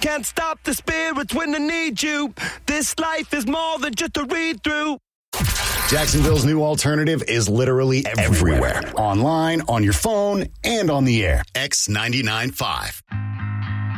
can't stop the spirits when they need you. This life is more than just a read-through. Jacksonville's new alternative is literally everywhere. Online, on your phone, and on the air. X99.5.